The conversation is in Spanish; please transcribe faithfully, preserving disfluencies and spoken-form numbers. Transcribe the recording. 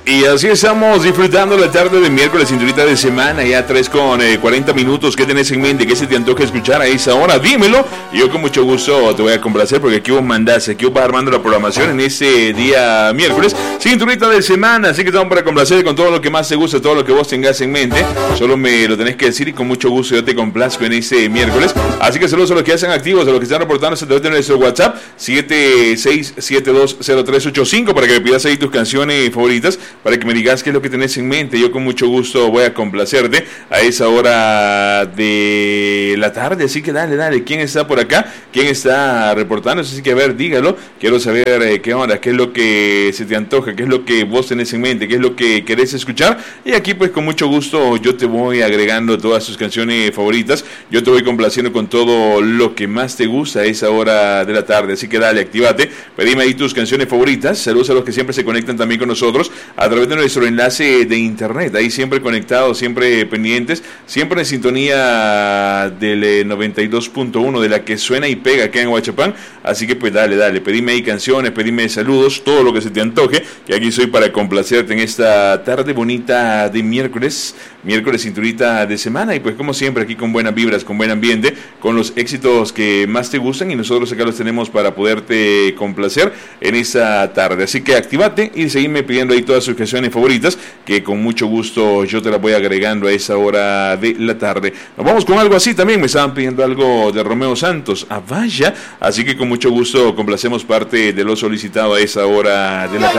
Y así estamos disfrutando la tarde de miércoles, cinturita de semana, ya tres con cuarenta minutos. ¿Qué tenés en mente? ¿Qué se te antoja escuchar a esa hora? Dímelo, y yo con mucho gusto te voy a complacer, porque aquí vos mandás, aquí vos vas armando la programación en ese día miércoles, cinturita de semana, así que estamos para complacer con todo lo que más te gusta, todo lo que vos tengas en mente. Solo me lo tenés que decir y con mucho gusto yo te complazco en ese miércoles. Así que saludos a los que ya están activos, a los que están reportándose a través de nuestro WhatsApp siete seis siete dos cero tres ocho cinco para que me pidas ahí tus canciones favoritas, para que me digas qué es lo que tenés en mente. Yo con mucho gusto voy a complacerte a esa hora de la tarde, así que dale, dale, ¿quién está por acá? ¿Quién está reportando? Así que a ver, dígalo, quiero saber eh, qué onda, qué es lo que se te antoja, qué es lo que vos tenés en mente, qué es lo que querés escuchar, y aquí pues con mucho gusto yo te voy agregando todas tus canciones favoritas, yo te voy complaciendo con todo lo que más te gusta a esa hora de la tarde, así que dale, activate, pedime ahí tus canciones favoritas. Saludos a los que siempre se conectan también con nosotros a través de nuestro enlace de internet, ahí siempre conectados, siempre pendientes, siempre en sintonía del eh, noventa y dos punto uno de la que suena y pega acá en Huachapán. Así que pues dale, dale, pedime ahí canciones, pedime saludos, todo lo que se te antoje, que aquí soy para complacerte en esta tarde bonita de miércoles, miércoles cinturita de semana, y pues como siempre aquí con buenas vibras, con buen ambiente, con los éxitos que más te gustan, y nosotros acá los tenemos para poderte complacer en esta tarde. Así que activate y seguime pidiendo ahí todas sus canciones favoritas, que con mucho gusto yo te las voy agregando a esa hora de la tarde. Nos vamos con algo así también, me estaban pidiendo algo de Romeo Santos, a vaya, así que con mucho gusto complacemos parte de lo solicitado a esa hora de la tarde.